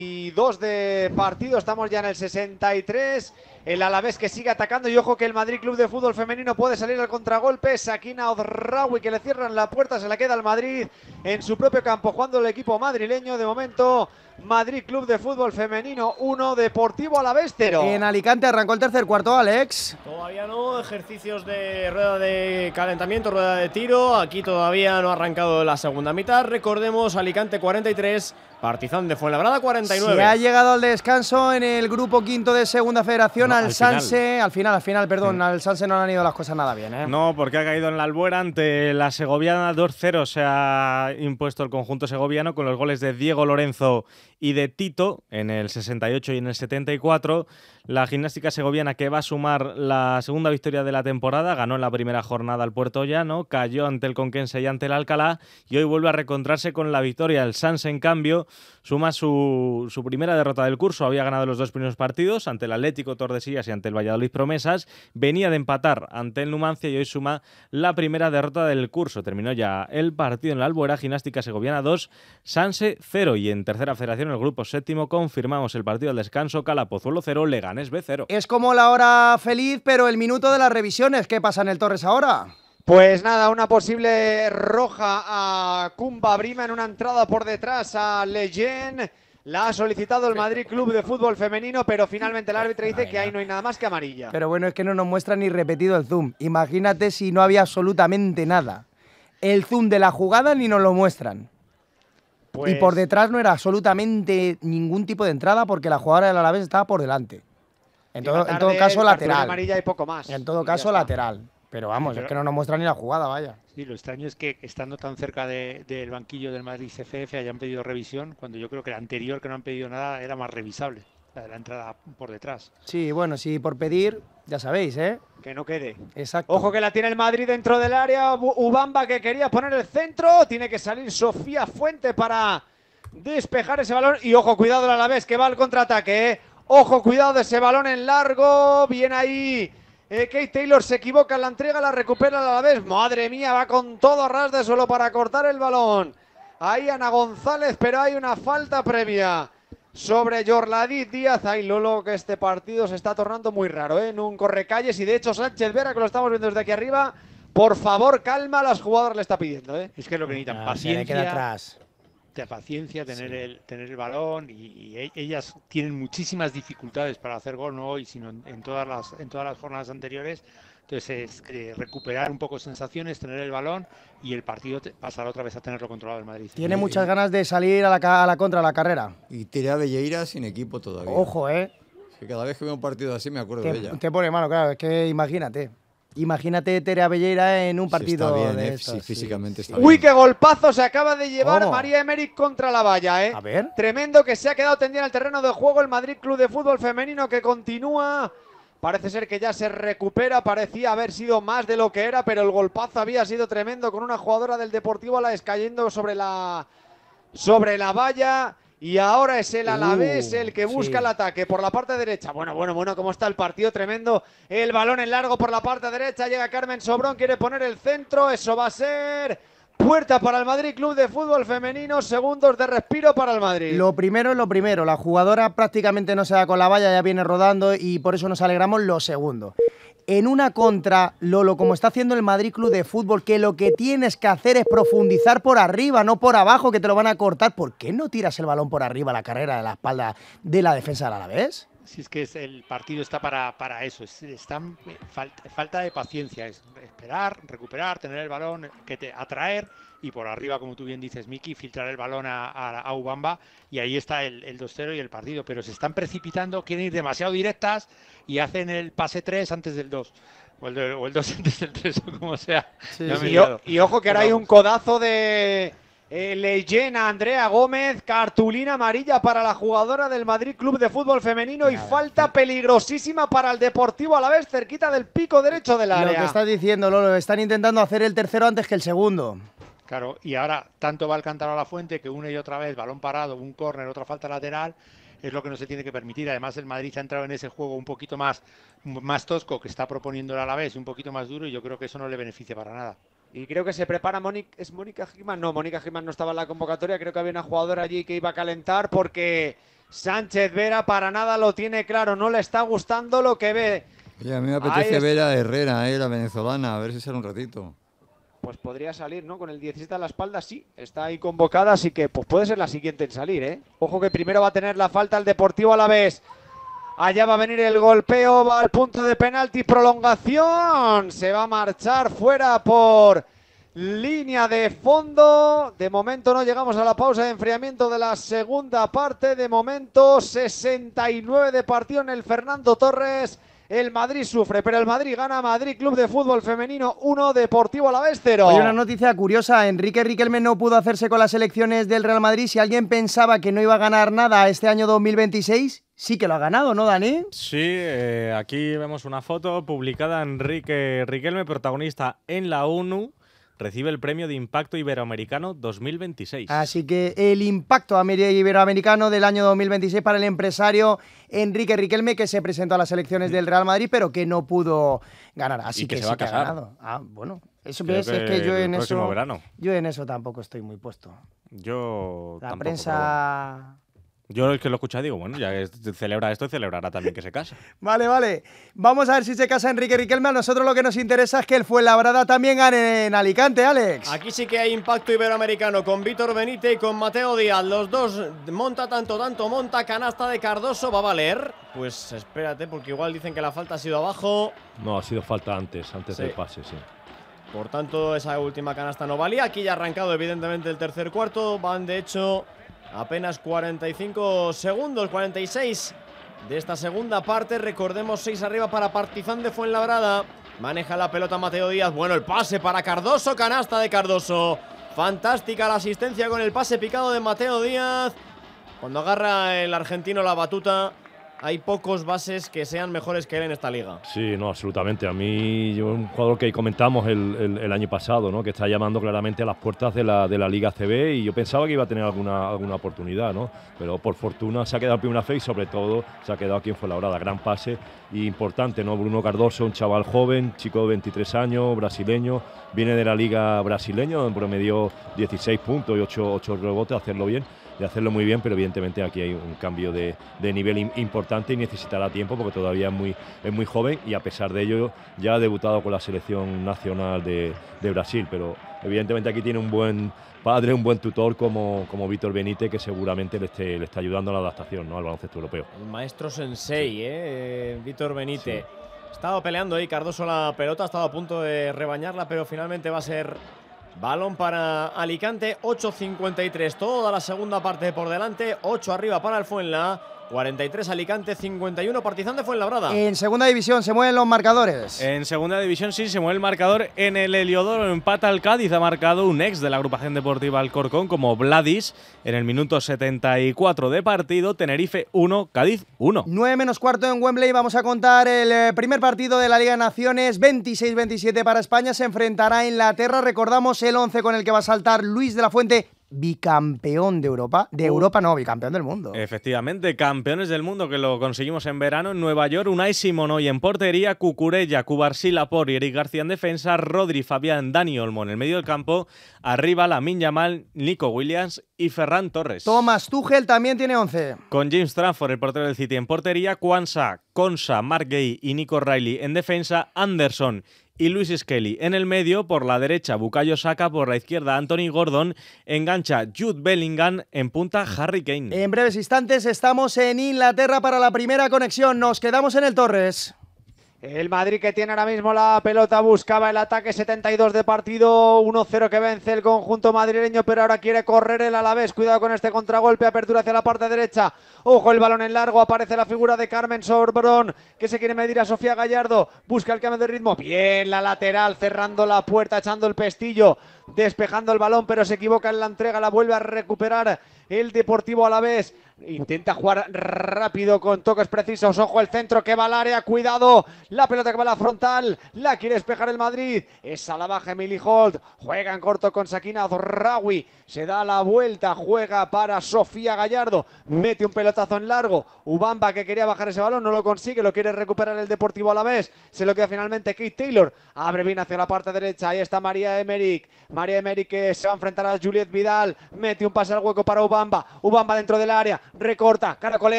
62 de partido, estamos ya en el 63. El Alavés que sigue atacando y ojo que el Madrid Club de Fútbol Femenino puede salir al contragolpe. Sakina Odraoui que le cierran la puerta, se la queda al Madrid en su propio campo jugando el equipo madrileño. De momento Madrid Club de Fútbol Femenino 1, Deportivo Alavés 0. En Alicante arrancó el tercer cuarto, Alex. Todavía no, ejercicios de rueda de calentamiento, rueda de tiro. Aquí todavía no ha arrancado la segunda mitad. Recordemos, Alicante 43, Partizan de Fuenlabrada 49. Se ha llegado al descanso en el grupo quinto de Segunda Federación, No, al Sanse. Al final, perdón, al Sanse no han ido las cosas nada bien, ¿eh? No, porque ha caído en la Albuera ante la Segoviana 2-0. Se ha impuesto el conjunto segoviano con los goles de Diego Lorenzo y de Tito en el 68 y en el 74. La gimnástica segoviana, que va a sumar la segunda victoria de la temporada, ganó en la primera jornada al Puerto Llano, cayó ante el Conquense y ante el Alcalá y hoy vuelve a reencontrarse con la victoria. El Sanse, en cambio, suma su primera derrota del curso. Había ganado los dos primeros partidos ante el Atlético Tordesillas y ante el Valladolid Promesas. Venía de empatar ante el Numancia y hoy suma la primera derrota del curso. Terminó ya el partido en la Albuera. Gimnástica Segoviana 2, Sanse 0. Y en tercera federación, el grupo séptimo, confirmamos el partido al descanso. Calapozuelo 0, Leganés B 0. Es como la hora feliz, pero el minuto de las revisiones. ¿Qué pasa en el Torres ahora? Pues nada, una posible roja a Kumba Brima en una entrada por detrás a Leyen. La ha solicitado el Madrid Club de Fútbol Femenino, pero finalmente el árbitro dice que ahí no hay nada más que amarilla. Pero bueno, es que no nos muestra ni repetido el zoom. Imagínate si no había absolutamente nada. El zoom de la jugada ni nos lo muestran. Pues... Y por detrás no era absolutamente ningún tipo de entrada porque la jugadora del Alavés estaba por delante. En todo caso, lateral. Amarilla y poco más. En todo caso, lateral. Pero vamos, es que no nos muestra ni la jugada, vaya. Sí, lo extraño es que estando tan cerca del banquillo del Madrid CFF hayan pedido revisión, cuando yo creo que la anterior, que no han pedido nada, era más revisable, la de la entrada por detrás. Sí, bueno, sí, por pedir, ya sabéis, ¿eh? Que no quede. Exacto. Ojo que la tiene el Madrid dentro del área. Ubamba que quería poner el centro. Tiene que salir Sofía Fuente para despejar ese balón. Y ojo, cuidado el Alavés que va al contraataque, ¿eh? Ojo, cuidado de ese balón en largo. Bien ahí. Kate Taylor se equivoca en la entrega, la recupera el Alavés. Madre mía, va con todo a ras de suelo para cortar el balón. Ahí Ana González, pero hay una falta previa sobre Yorladit Díaz. Ay, Lolo, que este partido se está tornando muy raro, ¿eh? En un correcalles. Y de hecho, Sánchez Vera, que lo estamos viendo desde aquí arriba, por favor, calma, a las jugadoras le está pidiendo, ¿eh? Es que es lo que necesitan, Se queda atrás. paciencia, tener el balón y ellas tienen muchísimas dificultades para hacer gol, no hoy, sino en todas las jornadas anteriores. Entonces es recuperar un poco sensaciones, tener el balón y el partido pasará otra vez a tenerlo controlado el Madrid. Tiene muchas ganas de salir a la contra, a la carrera. Y Tere Abelleira sin equipo todavía. Ojo, ¿eh? Que cada vez que veo un partido así me acuerdo de ella. Te pone mano, claro, es que imagínate. Imagínate Tere Abelleira en un partido sí, está bien, de sí, estos. físicamente está Uy, bien. qué golpazo se acaba de llevar ¿Cómo? María Emerick contra la valla, ¿eh? A ver. Tremendo que se ha quedado tendida en el terreno de juego el Madrid Club de Fútbol Femenino que continúa. Parece ser que ya se recupera, parecía haber sido más de lo que era, pero el golpazo había sido tremendo con una jugadora del Deportivo Alavés cayendo sobre la valla. Y ahora es el Alavés el que busca el ataque por la parte derecha. Bueno, cómo está el partido, tremendo. El balón en largo por la parte derecha, llega Carmen Sobrón, quiere poner el centro, eso va a ser puerta para el Madrid Club de Fútbol Femenino, segundos de respiro para el Madrid. Lo primero es lo primero, la jugadora prácticamente no se da con la valla, ya viene rodando y por eso nos alegramos. Lo segundo, en una contra, Lolo, como está haciendo el Madrid Club de Fútbol, que lo que tienes que hacer es profundizar por arriba, no por abajo, que te lo van a cortar. ¿Por qué no tiras el balón por arriba, la carrera de la espalda de la defensa del Alavés? Si es que el partido está para eso, falta de paciencia, es esperar, recuperar, tener el balón, atraer y por arriba, como tú bien dices, Miki, filtrar el balón a Ubamba y ahí está el 2-0 y el partido, pero se están precipitando, quieren ir demasiado directas y hacen el pase 3 antes del 2. O el 2 antes del 3, o como sea. Sí, y ojo que ahora hay un codazo de Leyena Andrea Gómez, cartulina amarilla para la jugadora del Madrid Club de Fútbol Femenino y falta peligrosísima para el Deportivo Alavés, cerquita del pico derecho del área. Lo que estás diciendo, Lolo, están intentando hacer el tercero antes que el segundo. Claro, y ahora tanto va el Cántaro a la Fuente que una y otra vez, balón parado, un córner, otra falta lateral, es lo que no se tiene que permitir. Además el Madrid ha entrado en ese juego un poquito más tosco que está proponiendo el Alavés, un poquito más duro y yo creo que eso no le beneficia para nada. Y creo que se prepara Mónica Gimán. No, Mónica Gimán no estaba en la convocatoria. Creo que había una jugadora allí que iba a calentar porque Sánchez Vera para nada lo tiene claro, no le está gustando lo que ve. Oye, a mí me apetece ver a Herrera, la venezolana, a ver si sale un ratito. Pues podría salir, ¿no? Con el 17 a la espalda, sí, está ahí convocada, así que pues puede ser la siguiente en salir, ¿eh? Ojo que primero va a tener la falta el Deportivo Alavés. Allá va a venir el golpeo, va al punto de penalti, prolongación. Se va a marchar fuera por línea de fondo. De momento no llegamos a la pausa de enfriamiento de la segunda parte. De momento 69 de partido en el Fernando Torres. El Madrid sufre, pero el Madrid gana. Madrid Club de Fútbol Femenino 1, Deportivo Alavés 0. Hay una noticia curiosa. Enrique Riquelme no pudo hacerse con las elecciones del Real Madrid. Si alguien pensaba que no iba a ganar nada este año 2026, sí que lo ha ganado, ¿no, Dani? Sí, aquí vemos una foto publicada. Enrique Riquelme, protagonista en la ONU, recibe el Premio de Impacto Iberoamericano 2026. Así que el impacto iberoamericano del año 2026 para el empresario Enrique Riquelme, que se presentó a las elecciones del Real Madrid, pero que no pudo ganar. Así que se sí va a que casar. ha ganado. Ah, bueno. Eso Creo es que yo el en próximo eso. verano. Yo en eso tampoco estoy muy puesto. Yo La tampoco, prensa. yo el que lo escucha digo, bueno, ya celebra esto y celebrará también que se casa. Vale. Vamos a ver si se casa Enrique Riquelme. A nosotros lo que nos interesa es que el Fuenlabrada también gane en Alicante, Alex. Aquí sí que hay impacto iberoamericano con Víctor Benítez y con Mateo Díaz. Los dos monta tanto, monta canasta de Cardoso. ¿Va a valer? Pues espérate, porque igual dicen que la falta ha sido abajo. No, ha sido falta antes Sí. del pase, sí. Por tanto, esa última canasta no valía. Aquí ya ha arrancado evidentemente el tercer cuarto. Van de hecho apenas 45 segundos, 46 de esta segunda parte. Recordemos 6 arriba para Partizan de Fuenlabrada. Maneja la pelota Mateo Díaz. Bueno, el pase para Cardoso, canasta de Cardoso. Fantástica la asistencia con el pase picado de Mateo Díaz. Cuando agarra el argentino la batuta, hay pocos bases que sean mejores que él en esta liga. Sí, no, absolutamente. A mí, yo un jugador que comentamos el año pasado, ¿no? Que está llamando claramente a las puertas de la Liga CB, y yo pensaba que iba a tener alguna oportunidad, ¿no? Pero por fortuna se ha quedado en primera fe y sobre todo se ha quedado aquí en Fuenlabrada. Gran pase y importante, ¿no? Bruno Cardoso, un chaval joven, chico de 23 años, brasileño, viene de la Liga brasileña, donde promedió 16 puntos y 8 rebotes, hacerlo bien. De hacerlo muy bien, pero evidentemente aquí hay un cambio de nivel importante y necesitará tiempo porque todavía es muy joven, y a pesar de ello ya ha debutado con la selección nacional de Brasil, pero evidentemente aquí tiene un buen padre, un buen tutor como Víctor Benítez, que seguramente le está ayudando a la adaptación, ¿no? Al baloncesto europeo. El maestro sensei, Víctor Benítez. Estaba peleando ahí Cardoso la pelota, ha estado a punto de rebañarla, pero finalmente va a ser balón para Alicante. 8:53, toda la segunda parte por delante. 8 arriba para el Fuenla. 43 Alicante, 51 Partizan de Fuenlabrada. En segunda división se mueven los marcadores. En segunda división sí se mueve el marcador. En el Heliodoro empata el Cádiz. Ha marcado un ex de la agrupación deportiva Alcorcón como Vladis en el minuto 74 de partido. Tenerife 1, Cádiz 1. 9 menos cuarto en Wembley. Vamos a contar el primer partido de la Liga de Naciones. 26-27 para España. Se enfrentará a Inglaterra. Recordamos el 11 con el que va a saltar Luis de la Fuente, bicampeón de Europa. De Europa no, bicampeón del mundo. Efectivamente, campeones del mundo, que lo conseguimos en verano en Nueva York. Unai Simonoy en portería, Cucurella, Cubarsí, Laporte y Eric García en defensa, Rodri, Fabián, Dani Olmo en el medio del campo, arriba Lamine Yamal, Nico Williams y Ferran Torres. Thomas Tuchel también tiene 11. Con James Trafford, el portero del City, en portería, Kwanzaa, Konsa, Mark Gay y Nico Riley en defensa, Anderson y Luis Skelly en el medio. Por la derecha Bukayo Saka, por la izquierda Anthony Gordon, engancha Jude Bellingham, en punta Harry Kane. En breves instantes estamos en Inglaterra para la primera conexión. Nos quedamos en el Torres. El Madrid, que tiene ahora mismo la pelota, buscaba el ataque, 72 de partido, 1-0 que vence el conjunto madrileño, pero ahora quiere correr el Alavés. Cuidado con este contragolpe, apertura hacia la parte derecha. Ojo, el balón en largo, aparece la figura de Carmen Sobrón, que se quiere medir a Sofía Gallardo, busca el cambio de ritmo, bien la lateral, cerrando la puerta, echando el pestillo, despejando el balón, pero se equivoca en la entrega, la vuelve a recuperar el Deportivo Alavés. Intenta jugar rápido con toques precisos. Ojo el centro que va al área. Cuidado. La pelota que va a la frontal. La quiere despejar el Madrid. Esa la baja Emily Holt. Juega en corto con Sakina Zorrawi. Se da la vuelta. Juega para Sofía Gallardo. Mete un pelotazo en largo. Ubamba, que quería bajar ese balón, no lo consigue. Lo quiere recuperar el Deportivo Alavés. Se lo queda finalmente Kate Taylor. Abre bien hacia la parte derecha. Ahí está María Emerick. María Emerick, que se va a enfrentar a Juliet Vidal. Mete un pase al hueco para Ubamba. Ubamba dentro del área. recorta, caracolea